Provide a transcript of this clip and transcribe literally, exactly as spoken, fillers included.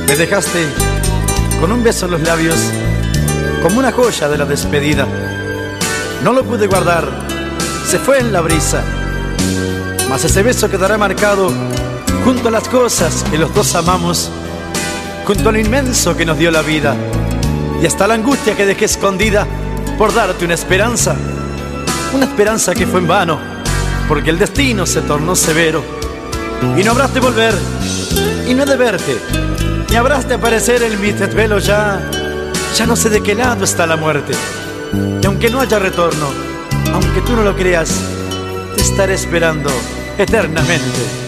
Me dejaste con un beso en los labios, como una joya de la despedida. No lo pude guardar, se fue en la brisa, mas ese beso quedará marcado junto a las cosas que los dos amamos, junto a lo inmenso que nos dio la vida, y hasta la angustia que dejé escondida por darte una esperanza, una esperanza que fue en vano, porque el destino se tornó severo, y no habrás de volver, y no he de verte, ni habrás de aparecer en mi desvelo. Ya, ya no sé de qué lado está la muerte, y aunque no haya retorno, aunque tú no lo creas, te estaré esperando eternamente.